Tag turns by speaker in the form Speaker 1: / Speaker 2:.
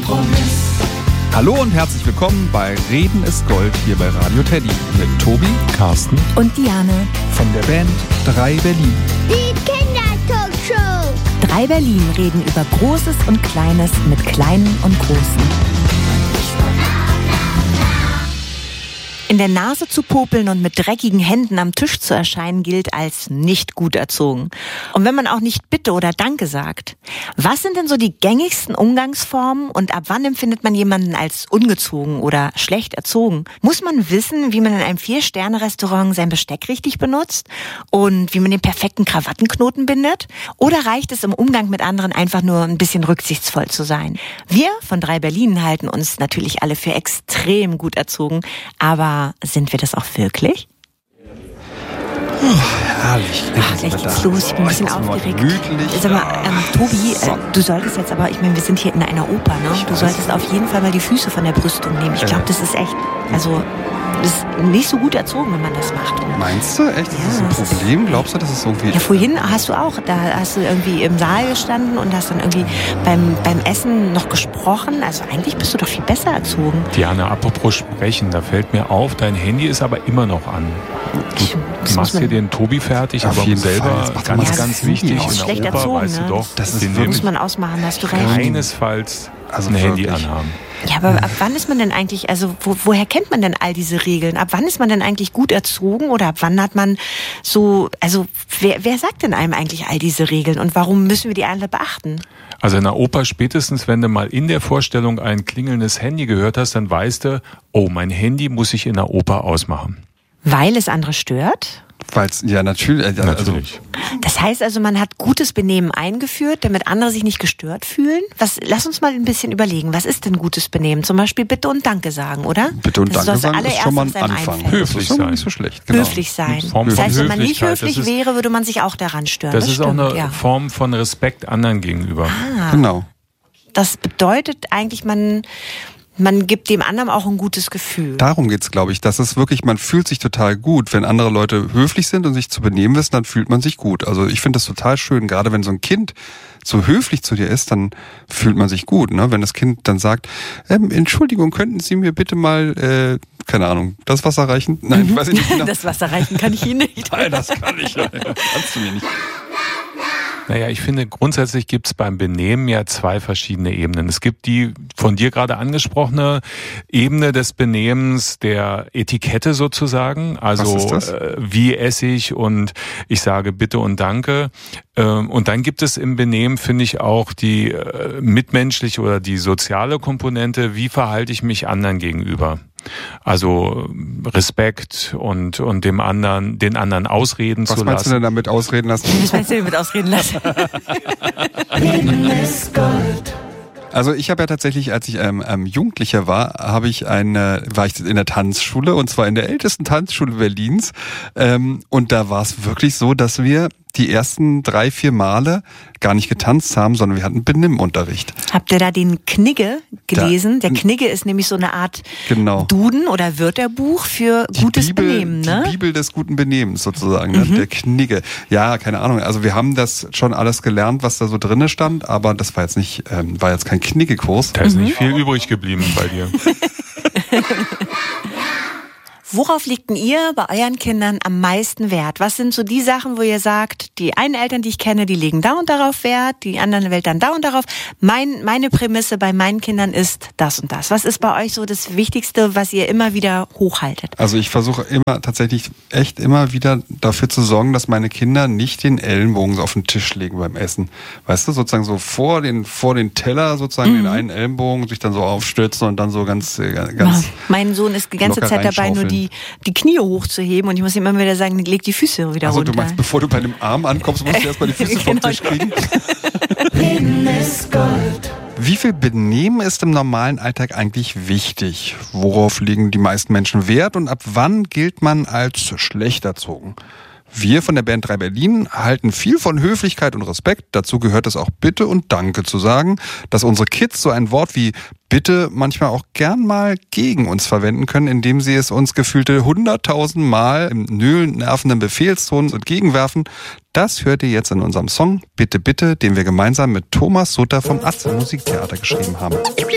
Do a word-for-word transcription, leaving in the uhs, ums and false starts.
Speaker 1: Kompromiss.
Speaker 2: Hallo und herzlich willkommen bei Reden ist Gold hier bei Radio Teddy mit Tobi,
Speaker 3: Carsten
Speaker 4: und Diane
Speaker 2: von der Band drei Berlin.
Speaker 5: Die Kindertalkshow.
Speaker 4: drei Berlin reden über Großes und Kleines mit Kleinen und Großen. In der Nase zu popeln und mit dreckigen Händen am Tisch zu erscheinen, gilt als nicht gut erzogen. Und wenn man auch nicht Bitte oder Danke sagt. Was sind denn so die gängigsten Umgangsformen und ab wann empfindet man jemanden als ungezogen oder schlecht erzogen? Muss man wissen, wie man in einem Vier-Sterne-Restaurant sein Besteck richtig benutzt und wie man den perfekten Krawattenknoten bindet? Oder reicht es im Umgang mit anderen einfach nur ein bisschen rücksichtsvoll zu sein? Wir von drei Berlin halten uns natürlich alle für extrem gut erzogen, aber sind wir das auch wirklich?
Speaker 2: Oh, herrlich.
Speaker 4: Ach, gleich geht's los. Ich bin ein bisschen aufgeregt. Sag mal, ähm, Tobi, äh, du solltest jetzt aber, ich meine, wir sind hier in einer Oper, ne? Du solltest auf jeden Fall mal die Füße von der Brüstung nehmen. Ich glaube, das ist echt, also, das ist nicht so gut erzogen, wenn man das macht.
Speaker 2: Meinst du? Echt? Ist das ein Problem? Glaubst du, das ist irgendwie...
Speaker 4: Ja, vorhin hast du auch, da hast du irgendwie im Saal gestanden und hast dann irgendwie beim, beim Essen noch gesprochen. Also eigentlich bist du doch viel besser erzogen.
Speaker 3: Diana, apropos sprechen, da fällt mir auf, dein Handy ist aber immer noch an. Du machst hier den Tobi fertig,
Speaker 2: Auf
Speaker 3: aber
Speaker 2: jeden
Speaker 3: selber
Speaker 2: Fall.
Speaker 3: ganz,
Speaker 2: Ja,
Speaker 3: ganz
Speaker 2: das
Speaker 3: wichtig,
Speaker 2: ist
Speaker 3: in
Speaker 4: schlecht
Speaker 3: der Oper,
Speaker 4: erzogen,
Speaker 3: weißt
Speaker 4: ne?
Speaker 3: du doch,
Speaker 2: Das ist
Speaker 3: den
Speaker 2: wirklich-
Speaker 4: Muss man ausmachen, hast du recht.
Speaker 3: keinesfalls
Speaker 2: Also
Speaker 3: ein Handy
Speaker 2: wirklich.
Speaker 3: anhaben.
Speaker 4: Ja, aber ab wann ist man denn eigentlich, also wo, woher kennt man denn all diese Regeln? Ab wann ist man denn eigentlich gut erzogen oder ab wann hat man so, also wer, wer sagt denn einem eigentlich all diese Regeln und warum müssen wir die alle beachten?
Speaker 3: Also in der Oper spätestens, wenn du mal in der Vorstellung ein klingelndes Handy gehört hast, dann weißt du, oh, mein Handy muss ich in der Oper ausmachen.
Speaker 4: Weil es andere stört?
Speaker 2: Weil's, ja, natürlich. Also,
Speaker 3: Natürlich.
Speaker 4: Das heißt also, man hat gutes Benehmen eingeführt, damit andere sich nicht gestört fühlen? Was, lass uns mal ein bisschen überlegen, was ist denn gutes Benehmen? Zum Beispiel Bitte und Danke sagen, oder?
Speaker 2: Bitte und
Speaker 4: Das
Speaker 2: Danke
Speaker 4: das
Speaker 2: sagen ist
Speaker 4: allererste,
Speaker 2: schon mal ein
Speaker 4: was einem
Speaker 2: Anfang.
Speaker 4: einfällt.
Speaker 3: Höflich
Speaker 2: Das ist schon mal
Speaker 3: sein.
Speaker 2: nicht so schlecht. Genau.
Speaker 4: Höflich sein.
Speaker 3: Form
Speaker 4: Das
Speaker 3: von
Speaker 4: heißt, wenn man nicht
Speaker 3: Höflichkeit,
Speaker 4: höflich
Speaker 3: das ist-
Speaker 4: wäre, würde man sich auch daran stören.
Speaker 3: Das,
Speaker 4: Das,
Speaker 3: ist auch
Speaker 4: stimmt,
Speaker 3: eine
Speaker 4: ja.
Speaker 3: Form von Respekt anderen gegenüber.
Speaker 2: Genau.
Speaker 4: Das bedeutet eigentlich, man, man gibt dem anderen auch ein gutes Gefühl.
Speaker 2: Darum geht's, glaube ich. Das ist wirklich, man fühlt sich total gut. Wenn andere Leute höflich sind und sich zu benehmen wissen, dann fühlt man sich gut. Also ich finde das total schön. Gerade wenn so ein Kind so höflich zu dir ist, dann fühlt man sich gut. Ne? Wenn das Kind dann sagt, ähm, Entschuldigung, könnten Sie mir bitte mal, äh, keine Ahnung, das Wasser reichen? Nein, ich weiß nicht genau.
Speaker 4: Das Wasser reichen kann ich Ihnen nicht.
Speaker 2: Nein, das kann ich ja. Kannst du mir nicht.
Speaker 3: Naja, ich finde, grundsätzlich gibt es beim Benehmen ja zwei verschiedene Ebenen. Es gibt die von dir gerade angesprochene Ebene des Benehmens, der Etikette sozusagen. Also
Speaker 2: Was ist das?
Speaker 3: Äh, wie esse ich und ich sage Bitte und Danke. Ähm, und dann gibt es im Benehmen, finde ich, auch die äh, mitmenschliche oder die soziale Komponente. Wie verhalte ich mich anderen gegenüber? Also Respekt und und dem anderen, den anderen ausreden
Speaker 2: Was
Speaker 3: zu
Speaker 2: meinst du
Speaker 3: lassen.
Speaker 2: denn damit ausreden lassen?
Speaker 4: Was meinst du damit ausreden lassen?
Speaker 1: Reden ist Gold.
Speaker 2: Also ich habe ja tatsächlich, als ich ähm, ähm, Jugendlicher war, habe ich eine, war ich in der Tanzschule und zwar in der ältesten Tanzschule Berlins. Ähm, und da war es wirklich so, dass wir die ersten drei, vier Male gar nicht getanzt haben, sondern wir hatten Benimmunterricht.
Speaker 4: Habt ihr da den Knigge gelesen?
Speaker 2: Da-
Speaker 4: Der Knigge ist nämlich so eine Art
Speaker 2: Genau.
Speaker 4: Duden oder Wörterbuch für
Speaker 2: Die
Speaker 4: gutes
Speaker 2: Bibel,
Speaker 4: Benehmen, ne?
Speaker 2: Die Bibel des guten Benehmens sozusagen, ne? Der Knigge. Ja, keine Ahnung. Also wir haben das schon alles gelernt, was da so drinne stand, aber das war jetzt nicht, ähm, war jetzt kein Kniggekurs.
Speaker 3: Da ist nicht viel übrig geblieben bei dir.
Speaker 4: Worauf legt denn ihr bei euren Kindern am meisten Wert? Was sind so die Sachen, wo ihr sagt, die einen Eltern, die ich kenne, die legen da und darauf Wert, die anderen Eltern da und darauf. Mein, meine Prämisse bei meinen Kindern ist das und das. Was ist bei euch so das Wichtigste, was ihr immer wieder hochhaltet?
Speaker 2: Also ich versuche immer tatsächlich echt immer wieder dafür zu sorgen, dass meine Kinder nicht den Ellenbogen so auf den Tisch legen beim Essen. Weißt du, sozusagen so vor den, vor den Teller sozusagen den einen Ellenbogen, sich dann so aufstützen und dann so ganz, äh, ganz.
Speaker 4: Mein Sohn ist die ganze
Speaker 2: locker
Speaker 4: Zeit dabei, nur
Speaker 2: reinschaufeln.
Speaker 4: die, die Knie hochzuheben und ich muss ihm immer wieder sagen, leg die Füße wieder
Speaker 2: Also
Speaker 4: runter.
Speaker 2: du meinst, bevor du bei dem Arm ankommst, musst du erstmal die Füße vom
Speaker 4: Genau.
Speaker 2: Tisch kriegen?
Speaker 1: Reden ist Gold.
Speaker 2: Wie viel Benehmen ist im normalen Alltag eigentlich wichtig? Worauf legen die meisten Menschen Wert und ab wann gilt man als schlecht erzogen? Wir von der Band drei Berlin halten viel von Höflichkeit und Respekt. Dazu gehört es auch Bitte und Danke zu sagen, dass unsere Kids so ein Wort wie Bitte manchmal auch gern mal gegen uns verwenden können, indem sie es uns gefühlte hunderttausend Mal im nöhlend nervenden Befehlston entgegenwerfen. Das hört ihr jetzt in unserem Song Bitte Bitte, den wir gemeinsam mit Thomas Sutter vom Atze Musiktheater geschrieben haben.